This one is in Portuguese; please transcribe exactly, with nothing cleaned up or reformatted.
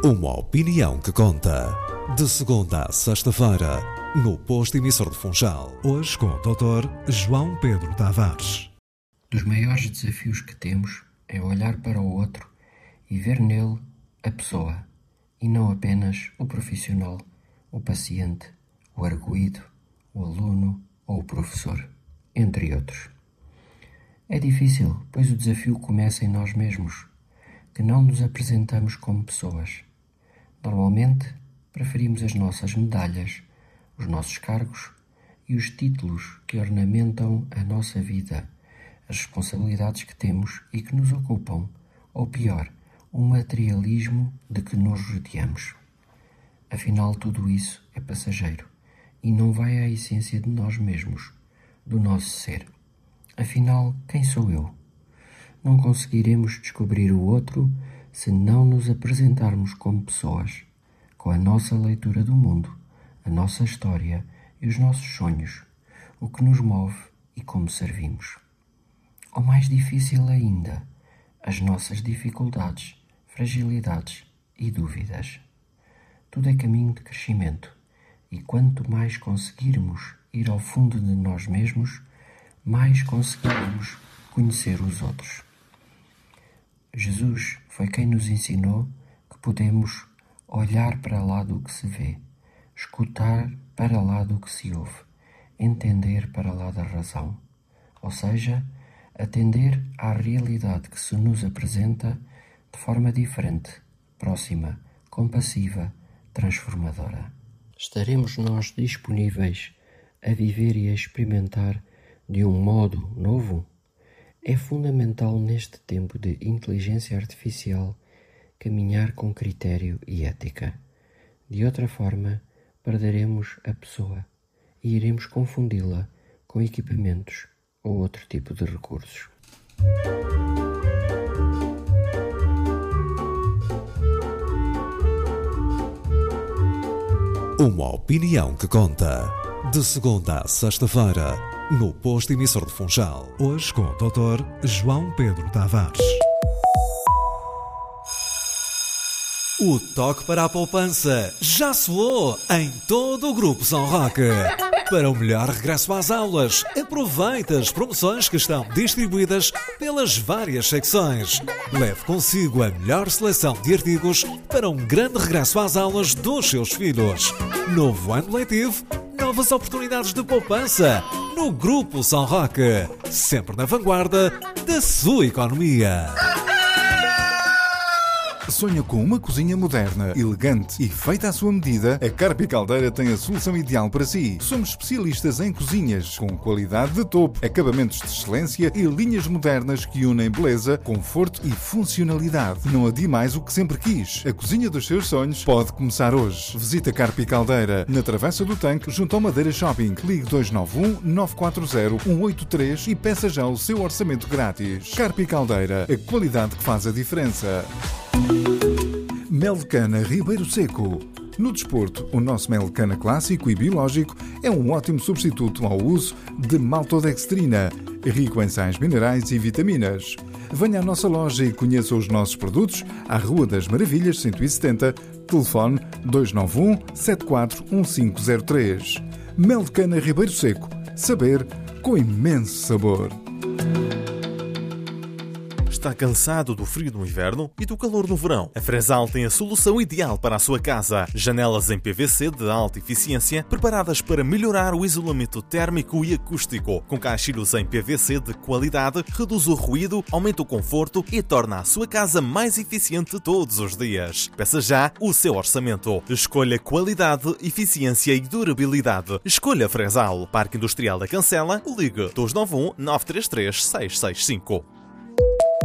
Uma opinião que conta. De segunda a sexta-feira, no Posto Emissor de Funchal. Hoje com o doutor João Pedro Tavares. Dos maiores desafios que temos é olhar para o outro e ver nele a pessoa, e não apenas o profissional, o paciente, o arguido, o aluno ou o professor, entre outros. É difícil, pois o desafio começa em nós mesmos, que não nos apresentamos como pessoas. Normalmente, preferimos as nossas medalhas, os nossos cargos e os títulos que ornamentam a nossa vida, as responsabilidades que temos e que nos ocupam, ou pior, o materialismo de que nos rodeamos. Afinal, tudo isso é passageiro e não vai à essência de nós mesmos, do nosso ser. Afinal, quem sou eu? Não conseguiremos descobrir o outro se não nos apresentarmos como pessoas, com a nossa leitura do mundo, a nossa história e os nossos sonhos, o que nos move e como servimos. Ou mais difícil ainda, as nossas dificuldades, fragilidades e dúvidas. Tudo é caminho de crescimento, e quanto mais conseguirmos ir ao fundo de nós mesmos, mais conseguiremos conhecer os outros. Jesus foi quem nos ensinou que podemos olhar para lá do que se vê, escutar para lá do que se ouve, entender para lá da razão, ou seja, atender à realidade que se nos apresenta de forma diferente, próxima, compassiva, transformadora. Estaremos nós disponíveis a viver e a experimentar de um modo novo? É fundamental neste tempo de inteligência artificial caminhar com critério e ética. De outra forma, perderemos a pessoa e iremos confundi-la com equipamentos ou outro tipo de recursos. Uma opinião que conta. De segunda a sexta-feira, no Posto Emissor de Funchal. Hoje com o doutor João Pedro Tavares. O toque para a poupança já soou em todo o Grupo São Roque. Para o melhor regresso às aulas, aproveite as promoções que estão distribuídas pelas várias secções. Leve consigo a melhor seleção de artigos para um grande regresso às aulas dos seus filhos. Novo ano letivo, novas oportunidades de poupança no Grupo São Roque. Sempre na vanguarda da sua economia. Sonha com uma cozinha moderna, elegante e feita à sua medida? A Carpi Caldeira tem a solução ideal para si. Somos especialistas em cozinhas com qualidade de topo, acabamentos de excelência e linhas modernas que unem beleza, conforto e funcionalidade. Não adie mais o que sempre quis. A cozinha dos seus sonhos pode começar hoje. Visita Carpi Caldeira na Travessa do Tanque, junto ao Madeira Shopping. Ligue dois nove um, nove quatro zero, um oito três e peça já o seu orçamento grátis. Carpi Caldeira, a qualidade que faz a diferença. Mel de cana Ribeiro Seco. No desporto, o nosso mel de cana clássico e biológico é um ótimo substituto ao uso de maltodextrina, rico em sais minerais e vitaminas. Venha à nossa loja e conheça os nossos produtos à Rua das Maravilhas cento e setenta, telefone dois nove um, sete quatro um cinco zero três. Mel de cana Ribeiro Seco. Saber com imenso sabor. Está cansado do frio no inverno e do calor no verão? A Fresal tem a solução ideal para a sua casa. Janelas em P V C de alta eficiência, preparadas para melhorar o isolamento térmico e acústico. Com caixilhos em P V C de qualidade, reduz o ruído, aumenta o conforto e torna a sua casa mais eficiente todos os dias. Peça já o seu orçamento. Escolha qualidade, eficiência e durabilidade. Escolha Fresal. Parque Industrial da Cancela. Ligue dois nove um, nove três três, seis seis cinco.